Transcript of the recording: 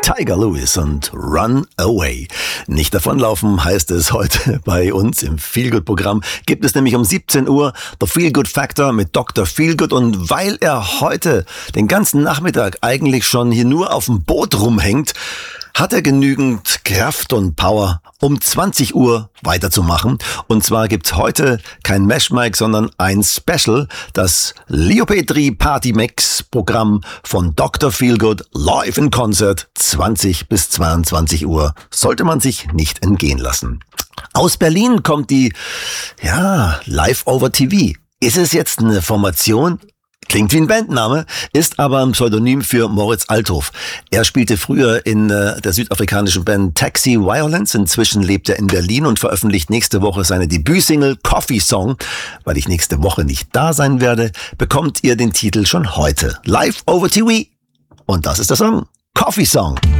Tiger Lewis und Run Away. Nicht davonlaufen heißt es heute bei uns im Feelgood-Programm. Gibt es nämlich um 17 Uhr The Feelgood Factor mit Dr. Feelgood. Und weil er heute den ganzen Nachmittag eigentlich schon hier nur auf dem Boot rumhängt, hat er genügend Kraft und Power, um 20 Uhr weiterzumachen. Und zwar gibt's heute kein Mesh-Mic, sondern ein Special, das Leo Petri Party Mix Programm von Dr. Feelgood live in Concert, 20 bis 22 Uhr. Sollte man sich nicht entgehen lassen. Aus Berlin kommt die, Live over TV. Ist es jetzt eine Formation? Klingt wie ein Bandname, ist aber ein Pseudonym für Moritz Althoff. Er spielte früher in der südafrikanischen Band Taxi Violence. Inzwischen lebt er in Berlin und veröffentlicht nächste Woche seine Debütsingle Coffee Song. Weil ich nächste Woche nicht da sein werde, bekommt ihr den Titel schon heute. Live over TV. Und das ist der Song. Coffee Song.